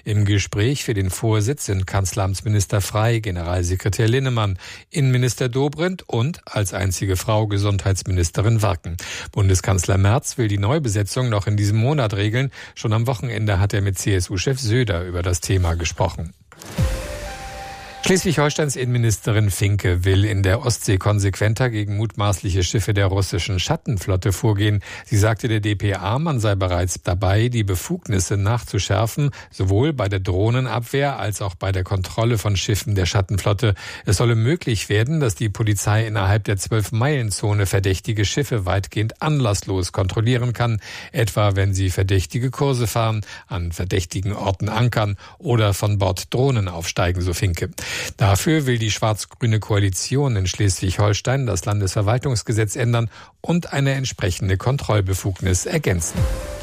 Im Gespräch für den Vorsitz sind Kanzleramtsminister Frey, Generalsekretär Linnemann, Innenminister Dobrindt und als einzige Frau Gesundheitsministerin Warken. Bundeskanzler Merz will die Neubesetzung noch in diesem Monat regeln. Schon am Wochenende hat er mit CSU-Chef Söder über das Thema gesprochen. Schleswig-Holsteins Innenministerin Finke will in der Ostsee konsequenter gegen mutmaßliche Schiffe der russischen Schattenflotte vorgehen. Sie sagte der dpa, man sei bereits dabei, die Befugnisse nachzuschärfen, sowohl bei der Drohnenabwehr als auch bei der Kontrolle von Schiffen der Schattenflotte. Es solle möglich werden, dass die Polizei innerhalb der 12-Meilen-Zone verdächtige Schiffe weitgehend anlasslos kontrollieren kann, etwa wenn sie verdächtige Kurse fahren, an verdächtigen Orten ankern oder von Bord Drohnen aufsteigen, so Finke. Dafür will die schwarz-grüne Koalition in Schleswig-Holstein das Landesverwaltungsgesetz ändern und eine entsprechende Kontrollbefugnis ergänzen.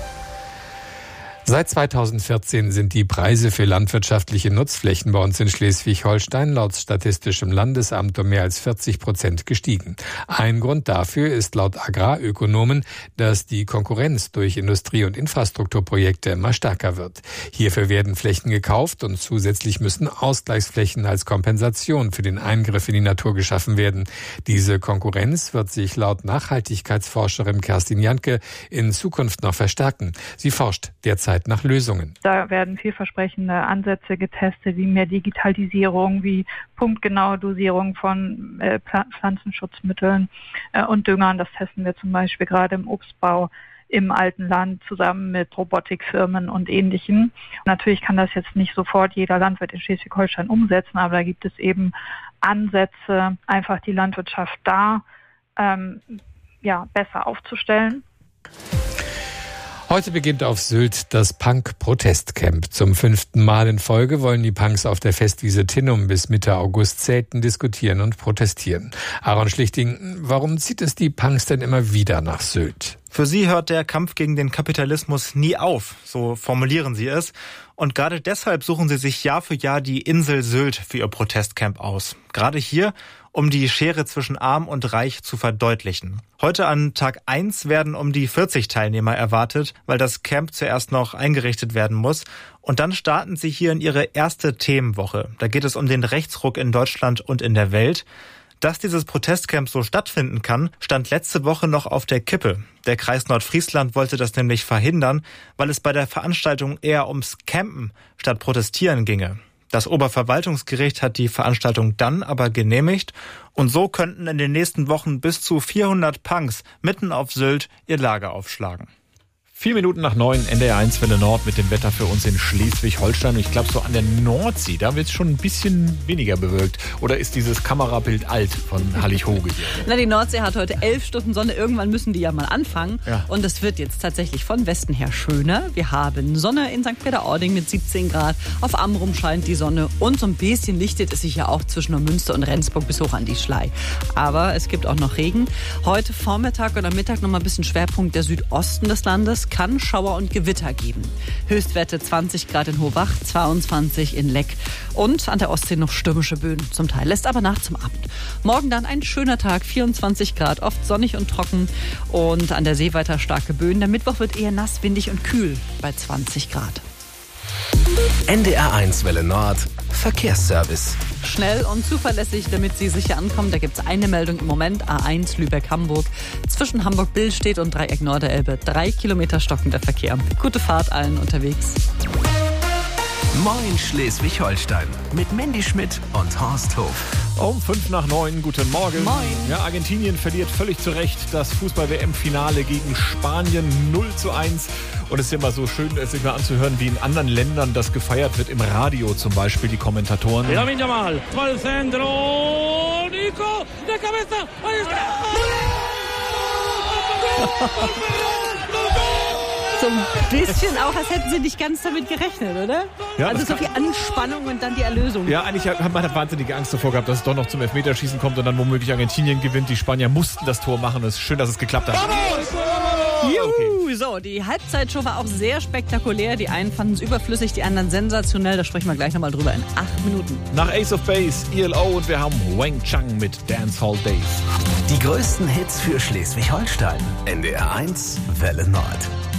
Seit 2014 sind die Preise für landwirtschaftliche Nutzflächen bei uns in Schleswig-Holstein laut Statistischem Landesamt um mehr als 40% gestiegen. Ein Grund dafür ist laut Agrarökonomen, dass die Konkurrenz durch Industrie- und Infrastrukturprojekte immer stärker wird. Hierfür werden Flächen gekauft und zusätzlich müssen Ausgleichsflächen als Kompensation für den Eingriff in die Natur geschaffen werden. Diese Konkurrenz wird sich laut Nachhaltigkeitsforscherin Kerstin Janke in Zukunft noch verstärken. Sie forscht derzeit nach Lösungen. Da werden vielversprechende Ansätze getestet, wie mehr Digitalisierung, wie punktgenaue Dosierung von Pflanzenschutzmitteln und Düngern. Das testen wir zum Beispiel gerade im Obstbau im alten Land zusammen mit Robotikfirmen und Ähnlichem. Natürlich kann das jetzt nicht sofort jeder Landwirt in Schleswig-Holstein umsetzen, aber da gibt es eben Ansätze, einfach die Landwirtschaft da besser aufzustellen. Heute beginnt auf Sylt das Punk-Protestcamp. Zum 5. Mal in Folge wollen die Punks auf der Festwiese Tinnum bis Mitte August zelten, diskutieren und protestieren. Aaron Schlichting, warum zieht es die Punks denn immer wieder nach Sylt? Für sie hört der Kampf gegen den Kapitalismus nie auf, so formulieren sie es. Und gerade deshalb suchen sie sich Jahr für Jahr die Insel Sylt für ihr Protestcamp aus. Gerade hier, um die Schere zwischen Arm und Reich zu verdeutlichen. Heute an Tag 1 werden um die 40 Teilnehmer erwartet, weil das Camp zuerst noch eingerichtet werden muss. Und dann starten sie hier in ihre erste Themenwoche. Da geht es um den Rechtsruck in Deutschland und in der Welt. Dass dieses Protestcamp so stattfinden kann, stand letzte Woche noch auf der Kippe. Der Kreis Nordfriesland wollte das nämlich verhindern, weil es bei der Veranstaltung eher ums Campen statt Protestieren ginge. Das Oberverwaltungsgericht hat die Veranstaltung dann aber genehmigt und so könnten in den nächsten Wochen bis zu 400 Punks mitten auf Sylt ihr Lager aufschlagen. 4 Minuten nach 9, NDR 1 Welle Nord mit dem Wetter für uns in Schleswig-Holstein. Und ich glaube, so an der Nordsee, da wird es schon ein bisschen weniger bewölkt. Oder ist dieses Kamerabild alt von Hallig-Hoge hier? Na, die Nordsee hat heute 11 Stunden Sonne. Irgendwann müssen die ja mal anfangen. Ja. Und es wird jetzt tatsächlich von Westen her schöner. Wir haben Sonne in St. Peter-Ording mit 17 Grad. Auf Amrum scheint die Sonne. Und so ein bisschen lichtet es sich ja auch zwischen Neumünster und Rendsburg bis hoch an die Schlei. Aber es gibt auch noch Regen. Heute Vormittag oder Mittag noch mal ein bisschen Schwerpunkt der Südosten des Landes. Kann Schauer und Gewitter geben. Höchstwerte 20 Grad in Hohwach, 22 in Leck und an der Ostsee noch stürmische Böen zum Teil. Lässt aber nach zum Abend. Morgen dann ein schöner Tag, 24 Grad, oft sonnig und trocken und an der See weiter starke Böen. Der Mittwoch wird eher nass, windig und kühl bei 20 Grad. NDR 1 Welle Nord, Verkehrsservice. Schnell und zuverlässig, damit Sie sicher ankommen. Da gibt es eine Meldung im Moment, A1 Lübeck-Hamburg. Zwischen Hamburg-Billstedt und Dreieck Norderelbe 3 Kilometer stockender Verkehr. Gute Fahrt allen unterwegs. Moin Schleswig-Holstein mit Mandy Schmidt und Horst Hof. Um 5 nach 9, guten Morgen. Moin. Ja, Argentinien verliert völlig zu Recht das Fußball-WM-Finale gegen Spanien 0:1. Und es ist immer so schön, sich mal anzuhören, wie in anderen Ländern das gefeiert wird. Im Radio zum Beispiel, die Kommentatoren. Lamine Yamal, al centro, Nico, de cabeza, ahí está! So ein bisschen auch, als hätten sie nicht ganz damit gerechnet, oder? Ja, also so viel Anspannung und dann die Erlösung. Ja, eigentlich hat man wahnsinnige Angst davor gehabt, dass es doch noch zum Elfmeterschießen kommt und dann womöglich Argentinien gewinnt. Die Spanier mussten das Tor machen. Es ist schön, dass es geklappt hat. Juhu, so, die Halbzeitshow war auch sehr spektakulär. Die einen fanden es überflüssig, die anderen sensationell. Da sprechen wir gleich nochmal drüber in 8 Minuten. Nach Ace of Base, ELO und wir haben Wang Chang mit Dancehall Days. Die größten Hits für Schleswig-Holstein. NDR 1 Welle Nord.